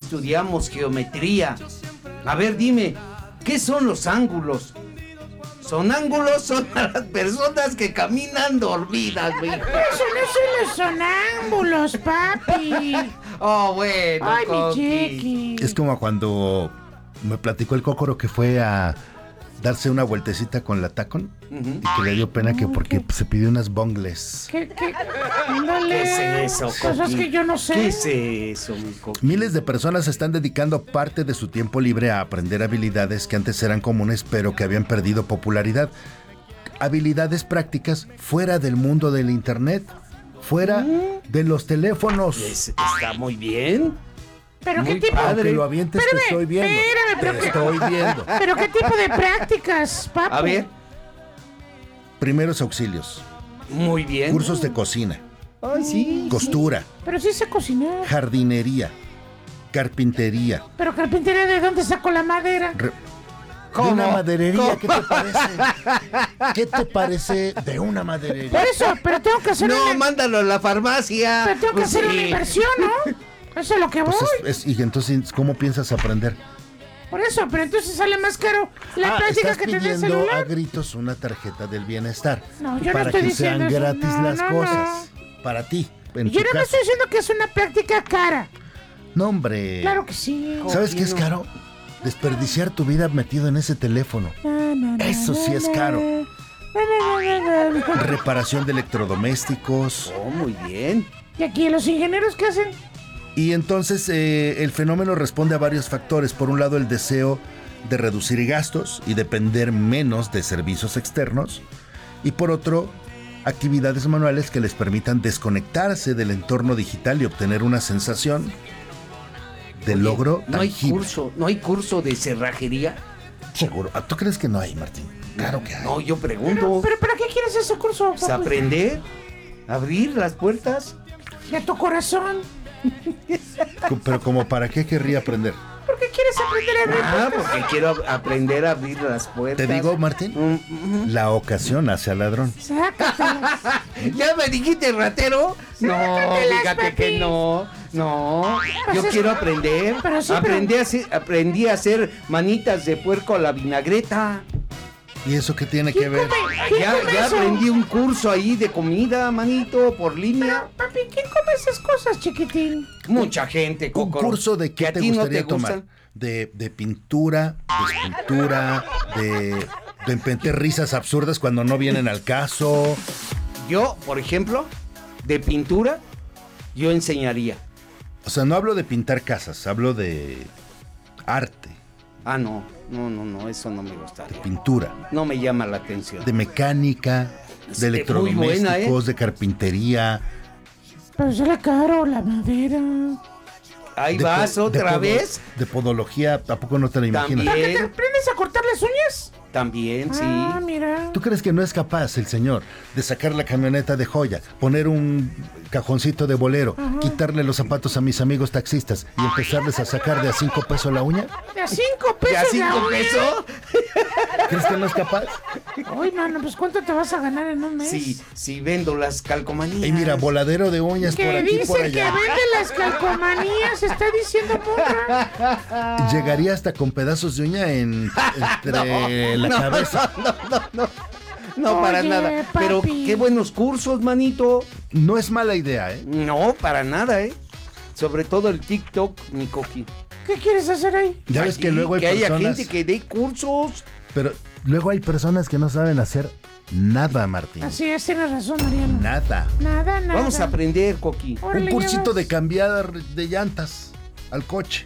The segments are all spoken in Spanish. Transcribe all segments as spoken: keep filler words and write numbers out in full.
estudiamos geometría. A ver, dime, ¿qué son los ángulos? Son ángulos, son a las personas que caminan dormidas, güey. Eso no son los sonámbulos, papi. Oh, bueno, Ay, Coqui. mi Chiqui. Es como cuando me platicó el Cócoro que fue a darse una vueltecita con la Tacon Uh-huh. y que le dio pena que porque se pidió unas bongles. ¿Qué, qué? Ándale. ¿Qué es eso, Cosas Coqui? que yo no sé. ¿Qué es eso, mi Coqui? Miles de personas están dedicando parte de su tiempo libre a aprender habilidades que antes eran comunes pero que habían perdido popularidad. Habilidades prácticas fuera del mundo del internet, fuera de los teléfonos. Es- está muy bien. ¿Pero Muy qué tipo? padre. Aunque lo avientes, Espérame, te estoy viendo. espérame, Te pero qué- estoy viendo. ¿Pero qué tipo de prácticas, papi? A ver, Primeros auxilios, muy bien. cursos de cocina, Ay, sí. costura, Pero sí sé cocinar. jardinería, carpintería. Pero carpintería, ¿de dónde saco la madera? Re- ¿Cómo? De una maderería, ¿Cómo? ¿qué te parece? ¿Qué te parece de una maderería? Por eso, pero tengo que hacer No, una... mándalo a la farmacia. Pero tengo que Pues hacer una sí. inversión, ¿no? Eso es lo que voy. Pues es- es- y entonces, ¿cómo piensas aprender? Por eso, pero entonces sale más caro la Ah, práctica estás que tener pidiendo a celular. gritos una tarjeta del bienestar. No, yo no para estoy que sean diciendo eso. gratis No, las no, cosas. Para ti, en Yo tu no me casa. estoy diciendo que es una práctica cara. No, hombre. Claro que sí. ¿Sabes qué es caro? Desperdiciar tu vida metido en ese teléfono. Na, na, na, Eso sí es na, caro. na, na, na, na, na. Reparación de electrodomésticos. Oh, muy bien. ¿Y aquí los ingenieros qué hacen? Y entonces eh, el fenómeno responde a varios factores. Por un lado, el deseo de reducir gastos y depender menos de servicios externos. Y por otro, actividades manuales que les permitan desconectarse del entorno digital y obtener una sensación de Oye, logro ¿No hay tangible. curso, no hay curso de cerrajería? Seguro. ¿Tú crees que no hay, Martín? Claro que hay. No, yo Pero, pregunto. pero ¿para qué quieres ese curso? Pues, papi? aprender, abrir las puertas. De tu corazón. Pero como para qué querría aprender. ¿Por qué quieres aprender a abrir Ah, puertas? porque quiero a- aprender a abrir las puertas. Te digo, Martín, Mm, mm. la ocasión hace al ladrón. Sácatelas. ¿Ya me dijiste ratero? No, Sácatelas, fíjate papi. que no. No, yo Pues es- quiero aprender. pero sí, aprendí, pero- a hacer, aprendí a hacer manitas de puerco a la vinagreta. ¿Y eso qué tiene que ¿Quién ver? come? ¿Quién Ya, come ya eso? aprendí un curso ahí de comida, manito, por línea. Papi, ¿quién come esas cosas, chiquitín? Mucha gente, ¿Un Cocoro. curso de que qué a te ti no gustaría te tomar? gustan. De, de pintura, de escultura, de, de meter risas absurdas cuando no vienen al caso. Yo, por ejemplo, de pintura, yo enseñaría. O sea, no hablo de pintar casas, hablo de arte, Ah, no, no, no, no, eso no me gustaría. pintura, No me llama la atención. de mecánica, Es de muy electrodomésticos, buena, ¿eh? de carpintería. Pero sale caro la madera. Ahí de vas po- de otra podo- vez. De podología, ¿a poco no te la imaginas? También. ¿Para qué te aprendes a cortar las uñas? También, sí. Ah, mira. ¿Tú crees que no es capaz el señor de sacar la camioneta de joya, poner un cajoncito de bolero, quitarle los zapatos a mis amigos taxistas y empezarles a sacar de a cinco pesos la uña? ¿De a cinco ¿De pesos a la cinco uña? pesos? ¿Crees que no es capaz? Ay, mano, pues ¿cuánto te vas a ganar en un mes? Sí, sí, vendo las calcomanías. Y mira, voladero de uñas por Que aquí y dice por que allá. vende las calcomanías, está diciendo Monra. Llegaría hasta con pedazos de uña en, entre la cabeza. No, para Oye, nada. Pero papi. qué buenos cursos, manito. No es mala idea, ¿eh? No, para nada, ¿eh? Sobre todo el TikTok, mi coqui. ¿Qué quieres hacer ahí? Ya ves que Allí, luego hay que haya personas... gente que dé cursos. Pero luego hay personas que no saben hacer nada, Martín. Así es, tienes razón, Mariano. Nada. Nada, nada. Vamos a aprender, coqui. Órale, Un cursito ya de vas. cambiar de llantas al coche.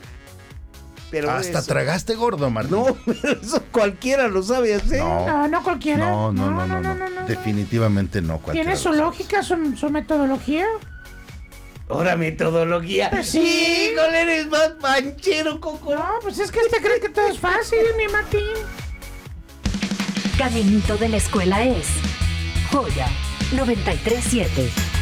Pero Hasta eso- tragaste gordo, Martín. No, pero eso cualquiera lo sabe hacer. No. No, no cualquiera. No, no, no, no, no. Definitivamente no. cualquiera Tiene su lo sabe. lógica, su, su metodología. Ahora metodología. Pues sí. Híjole, eres más panchero, coco. No, pues es que este cree que todo es fácil, mi Martín. Caminito de la escuela es Joya noventa y tres punto siete.